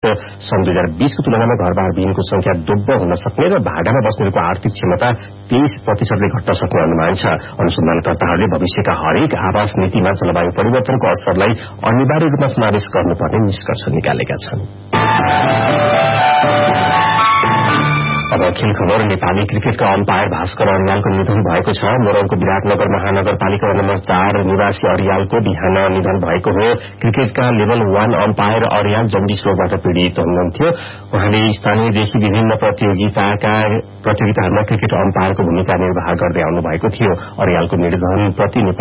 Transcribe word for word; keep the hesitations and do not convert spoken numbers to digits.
सन् दुई हजार बीस को तुलनामा घरबार विहीनको संख्या दोब्बर हुन सक्ने र भाडामा बस्नेहरूको आर्थिक क्षमता तेइस प्रतिशतले घट्न सक्ने अनुमान छ। अनुसन्धानकर्ताहरूले भविष्यका हरेक आवास नीतिमा जलवायु परिवर्तनको असरलाई अनिवार्य रूपमा समावेश गर्नुपर्ने निष्कर्ष निकालेका छन्। अब खेल खबर। नेपाली क्रिकेटका अम्पायर भास्कर अर्यालको निधन भएको छ। मोरङको विराटनगर महानगरपालिका नम्बर चार निवासी अर्यालको बिहान निधन भएको हो। क्रिकेटका level one empire Aryal jaundice रोगबाट पीड़ित हुनुहुन्थ्यो। उहाँले स्थानीयदेखि विभिन्न प्रतियोगिताका प्रतियोगिताहरूमा क्रिकेट अम्पायरको भूमिका निर्वाह गर्दै आउनु भएको थियो। अर्यालको निधनप्रति